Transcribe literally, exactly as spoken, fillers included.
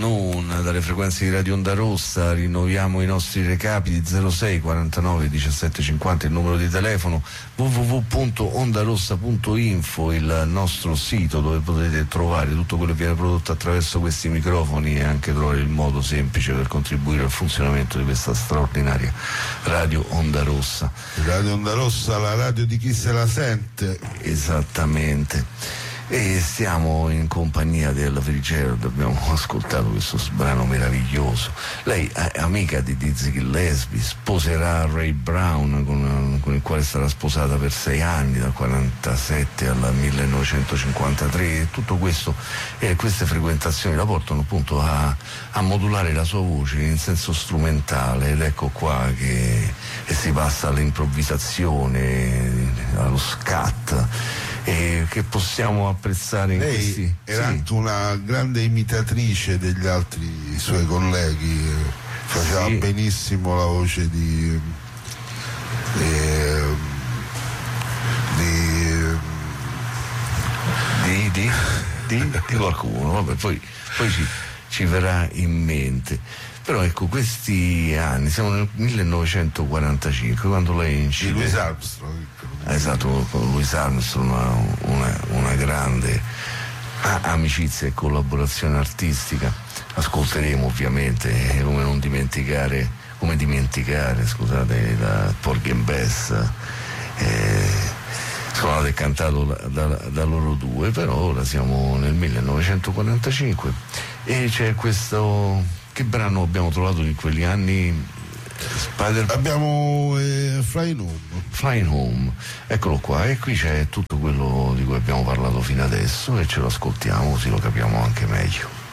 Afternoon dalle frequenze di Radio Onda Rossa. Rinnoviamo i nostri recapiti: zero sei quarantanove diciassette cinquanta il numero di telefono, w w w punto ondarossa punto info il nostro sito dove potete trovare tutto quello che viene prodotto attraverso questi microfoni e anche trovare il modo semplice per contribuire al funzionamento di questa straordinaria Radio Onda Rossa. Radio Onda Rossa, la radio di chi se la sente. Esattamente. E stiamo in compagnia della Fitzgerald, abbiamo ascoltato questo brano meraviglioso. Lei è amica di Dizzy Gillespie, sposerà Ray Brown con, con il quale sarà sposata per sei anni, dal quarantasette al millenovecentocinquantatré, e tutto questo e queste frequentazioni la portano appunto a, a modulare la sua voce in senso strumentale, ed ecco qua che, che si passa all'improvvisazione, allo scat, e che possiamo apprezzare in Lei questi... era sì. anche una grande imitatrice degli altri suoi colleghi, faceva sì. benissimo la voce di eh, di, di, di, di, di qualcuno, vabbè, poi, poi ci, ci verrà in mente. Però ecco, questi anni, siamo nel millenovecentoquarantacinque, quando lei incide... di Louis Armstrong. Esatto, con Louis Armstrong, una, una, una grande amicizia e collaborazione artistica. Ascolteremo ovviamente, come non dimenticare, come dimenticare, scusate, la Porgy and Bess, eh, suonato e cantato da, da, da loro due. Però ora siamo nel millenovecentoquarantacinque e c'è questo... Che brano abbiamo trovato in quegli anni? Spider... Abbiamo eh, Flying Home. Flying Home, eccolo qua, e qui c'è tutto quello di cui abbiamo parlato fino adesso e ce lo ascoltiamo così lo capiamo anche meglio.